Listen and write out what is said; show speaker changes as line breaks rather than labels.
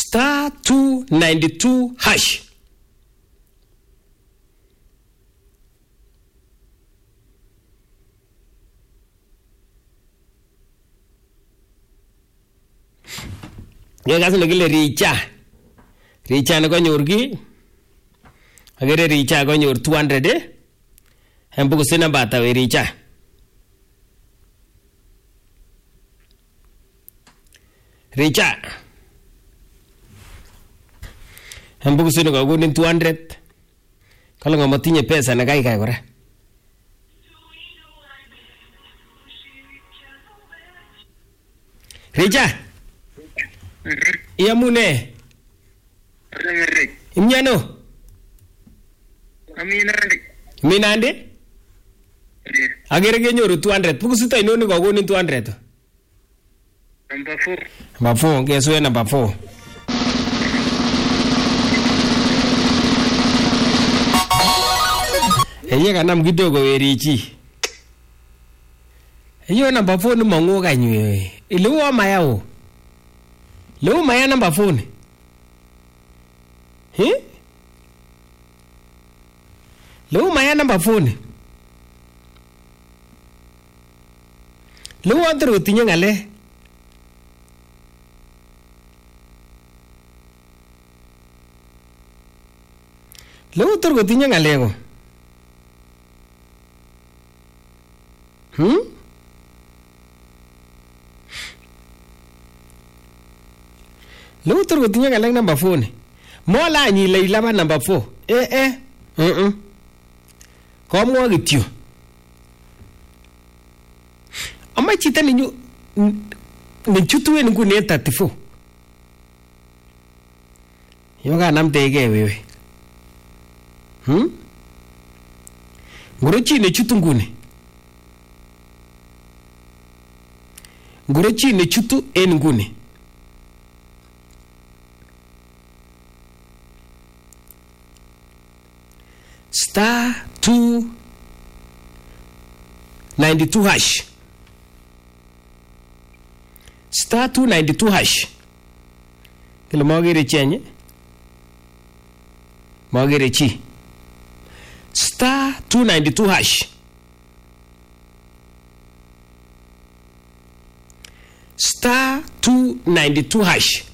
star 292 hash. Ye kasi nekile Richa ne konyor ki agere Richa konyor 200 embuku sina bata we Richa embuku sina kokonin 200 kala ngomatinye pesa ne kaikai kora Richa Yamune Imnyano Aminande Agere kenyoru 200 pukusita inoni kokonin 200 Number 4 keswe number 4 Eye kanam kidogo werichi Eyo number 4 ni mangu kanywe Iluwa mayao Leo maya number 4 Leo maya number 4 Leo antro utinye ngale Leo antro utinye ngale ko Leo antro utinye ngale number 4 Mola nyi leilaba number 4 Komwa kityo Ama chita ninyo Nichutuwe nungu ni 34 Yoga namtege wewe Ngurochi ni chutu ngune Ngurochi ni chutu ngune Star 292 hash Star 292 hash Kile magere chenye Magere chi Star 292 hash Star 292 hash